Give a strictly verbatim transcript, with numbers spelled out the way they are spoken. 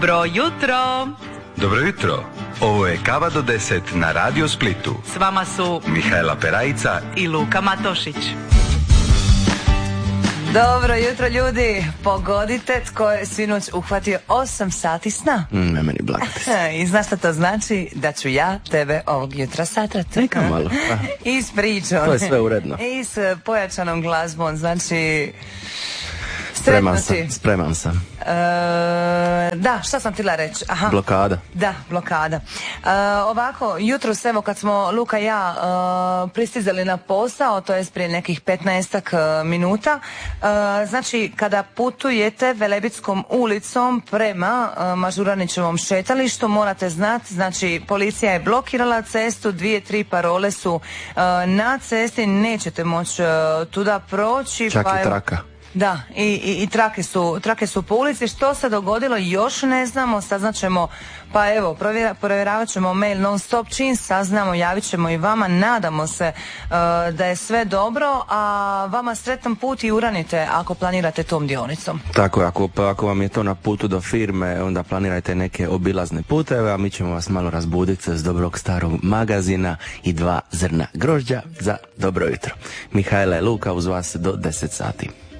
Dobro jutro! Dobro jutro! Ovo je Kava do deset na Radio Splitu. S vama su Mihajla Perajica i Luka Matošić. Dobro jutro ljudi, pogodite tko je sinoć uhvatio osam sati sna. Mm, ne meni blagati. I znaš što to znači? Da ću ja tebe ovog jutra satrati. Neka malo. Pa. I s pričom. To je sve uredno. I s pojačanom glazbom, znači... Spreman sam, spreman sam. E, da, šta sam htjela reći? Aha. Blokada. Da, blokada. E, ovako, jutros, evo kad smo Luka i ja e, pristizali na posao, to je prije nekih petnaestak minuta, e, znači kada putujete Velebitskom ulicom prema e, Mažuranićevom šetalištu, morate znati, znači policija je blokirala cestu, dvije, tri parole su e, na cesti, nećete moći e, tuda proći. Čak pa i traka. Da, i, i, i trake su, trake su po ulici. Što se dogodilo još ne znamo, saznaćemo, pa evo, provjera, provjeravat ćemo mail non stop, čim saznamo, javit ćemo i vama, nadamo se uh, da je sve dobro, a vama sretan put i uranite ako planirate tom dionicom. Tako je, ako, pa ako vam je to na putu do firme, onda planirajte neke obilazne puteve, a mi ćemo vas malo razbuditi s dobrog starog magazina i dva zrna grožđa za dobro jutro. Mihajla i Luka uz vas do deset sati.